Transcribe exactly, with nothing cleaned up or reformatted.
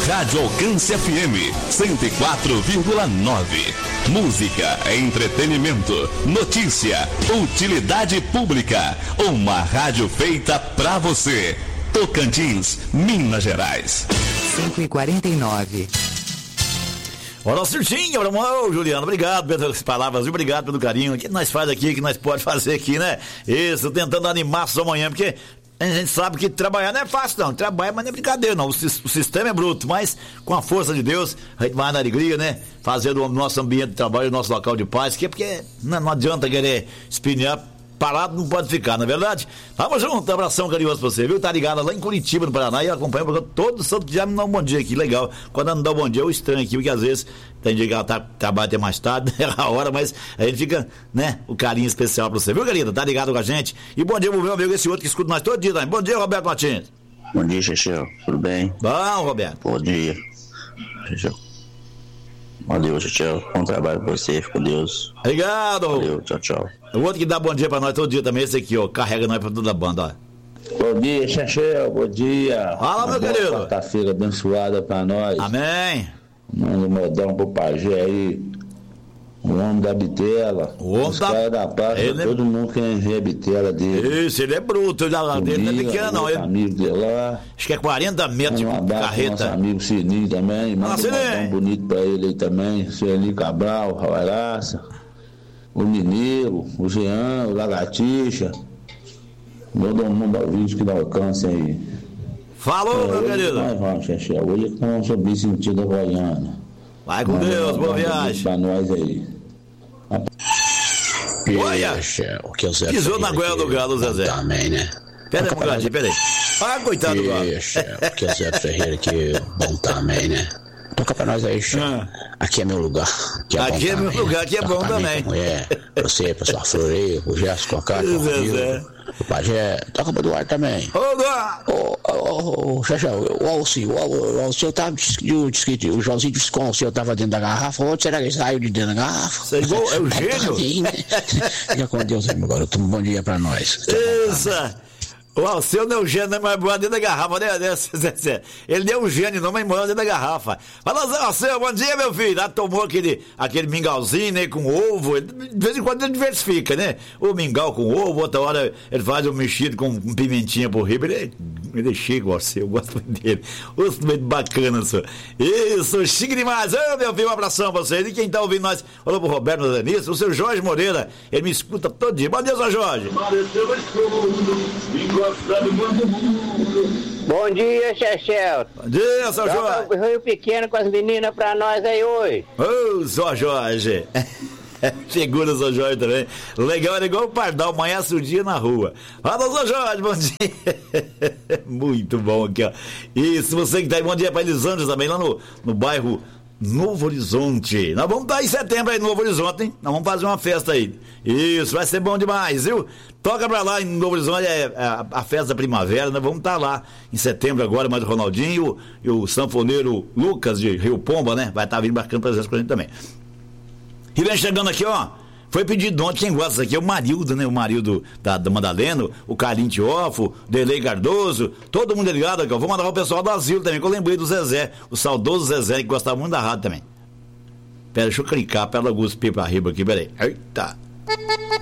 Rádio Alcance F M cento e quatro vírgula nove. Música, entretenimento, notícia, utilidade pública. Uma rádio feita pra você. Tocantins, Minas Gerais. cinco e quarenta e nove. Olha, Cirtinho, ô, Juliano, obrigado pelas palavras, obrigado pelo carinho. O que nós faz aqui, o que nós pode fazer aqui, né? Isso, tentando animar a sua manhã, porque a gente sabe que trabalhar não é fácil, não. Trabalhar, mas não é brincadeira, não. O, o sistema é bruto, mas com a força de Deus, a gente vai na alegria, né? Fazendo o nosso ambiente de trabalho, o nosso local de paz, que é porque não, não adianta querer espinhar. Parado não pode ficar, não é verdade? Vamos junto, abração carinhoso pra você, viu? Tá ligado lá em Curitiba, no Paraná, e acompanha o programa todo santo dia, me dá um bom dia aqui, legal. Quando ela não dá um bom dia, eu estranho aqui, porque às vezes tem dia que ela tá, trabalha até mais tarde, é a hora, mas a gente fica, né, o carinho especial pra você, viu, querida? Tá ligado com a gente? E bom dia pro meu amigo, esse outro que escuta nós todo dia, tá? Bom dia, Roberto Martins. Bom dia, Chechel, tudo bem? Bom, Roberto. Bom dia, Chechel. Valeu, Chechel, bom trabalho pra você, fica com Deus. Obrigado. Valeu, tchau, tchau. O outro que dá bom dia pra nós todo dia também, esse aqui, ó, carrega nós pra toda a banda, ó. Bom dia, Chechel, bom dia. Fala, meu querido. Quarta-feira abençoada pra nós. Amém. Manda um modão pro pajé aí, o homem da bitela. O homem Os da... caras da paz, ele... todo mundo quer ver a bitela dele. Isso, ele é bruto, ele é dele não é pequeno, não. Ele... amigo dele lá. Acho que é quarenta metros de um abraço carreta. Nosso amigo Sininho também, manda ah, um modão bonito pra ele aí também. Sueli Cabral, Rauraça, o Mineiro, o Jean, o Lagartixa. Todo mundo ao vídeo que dá alcance aí. Falou, é, meu querido. Nós vamos, Chechel. Hoje é que nós vamos subir sentido da Goiânia. Vai com nós Deus, boa viagem. Pra nós aí. Olha, Chechel, que é o Zé pisou na goela do galo, Zezé. Também, né? Pera aí, Mugadinho, pera aí. Ah, coitado do galo. Chechel, que é o Zé Ferreira, que é bom também, né? Toca pra nós aí, Chechel. Ah. Aqui é meu lugar. Que é aqui é meu também, lugar, né? aqui é Toca bom também. Mim, mulher, pra você, pra sua Floreia, pro Gerson, com a cara, com o o Pajé, toca pro Eduardo também. Ô, Eduardo! Ô, ô, Chechel, o Alci, o Alci, eu tava, o Joãozinho disse que o Alci eu tava dentro da garrafa, onde será que ele saiu de dentro da garrafa? Você é igual, é o gênio? Né? Fica com Deus, agora, um bom dia pra nós. Isso! O Alceu não é o gênio, mas morando dentro da garrafa, né? Ele não é o gênio, não, mas morando dentro da garrafa. Fala, Alceu, bom dia, meu filho. Ah, tomou aquele, aquele mingauzinho, né, com ovo. Ele, de vez em quando ele diversifica, né? O mingau com ovo, outra hora ele faz um mexido com, com pimentinha por riba. Ele, ele é chique, o Alceu, eu gosto muito dele. Os muito bacana, senhor. Isso, chique demais. Ô, meu filho, um abração pra vocês. E quem tá ouvindo nós, falou pro Roberto Zanis, o seu Jorge Moreira, ele me escuta todo dia. Bom dia, seu Jorge. Bom dia, Chechel. Bom dia, seu Jorge. O Rio Pequeno com as meninas pra nós aí hoje. Ô, oh, seu Jorge. Segura o seu Jorge também. Legal, era igual o Pardal, amanhece o dia na rua. Fala, seu Jorge, bom dia. Muito bom aqui, ó. E se você que tá aí, bom dia pra Elisângela também, lá no, no bairro Novo Horizonte. Nós vamos estar em setembro aí no Novo Horizonte, hein? Nós vamos fazer uma festa aí. Isso, vai ser bom demais, viu? Toca pra lá em Novo Horizonte, é a, a festa da primavera, nós vamos estar lá em setembro agora, mais o Ronaldinho e o, o sanfoneiro Lucas de Rio Pomba, né? Vai estar vindo marcando presença com a gente também. E vem chegando aqui, ó. Foi pedido ontem, quem gosta disso aqui é o Marildo, né? O Marildo da, da Madalena, o Carlinho Tiofo, o Delei Cardoso, todo mundo ligado aqui, ó. Vou mandar o pessoal do asilo também, que eu lembrei do Zezé, o saudoso Zezé, que gostava muito da rádio também. Pera, deixa eu clicar, pera, cuspir pra riba aqui, peraí. Eita.